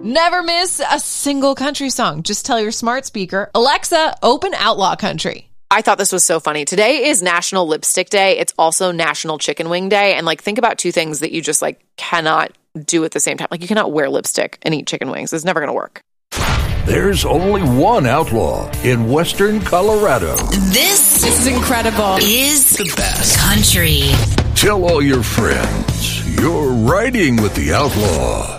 Never miss a single country song. Just tell your smart speaker, Alexa, open Outlaw Country. I thought this was so funny. Today is National Lipstick Day. It's also National Chicken Wing Day. And like, think about two things that you just like cannot do at the same time. Like, you cannot wear lipstick and eat chicken wings. It's never going to work. There's only one outlaw in Western Colorado. This is incredible. Is the best country. Tell all your friends you're riding with the outlaw.